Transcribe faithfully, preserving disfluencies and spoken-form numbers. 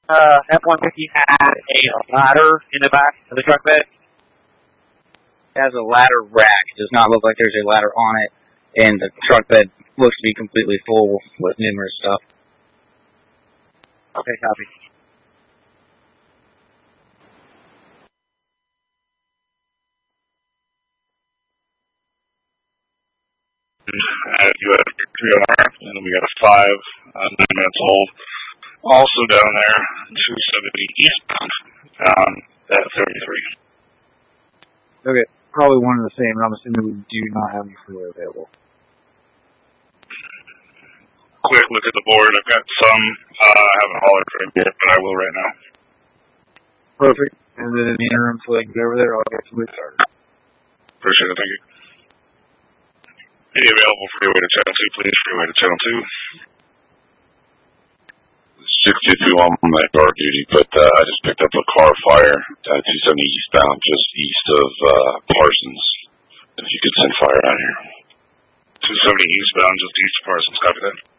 uh, F one fifty had a ladder in the back of the truck bed. It has a ladder rack. It does not look like there's a ladder on it, and the truck bed looks to be completely full with numerous stuff. Okay, copy. At U S three oh R, and then we got a five, uh, nine minutes old. Also down there, two seventy eastbound, um, at thirty-three. Okay, probably one and the same, and I'm assuming we do not have any freeway available. Quick look at the board. I've got some. Uh, I haven't hollered for him yet, but I will right now. Perfect. And then in the interim, until I can get over there, I'll get some started. Appreciate it. Thank you. Any available freeway to channel two, please. Freeway to channel two. sixty-two on my guard duty, but uh, I just picked up a car fire at two seventy eastbound, just east of uh, Parsons. If you could send fire out here. two seventy eastbound, just east of Parsons. Copy that.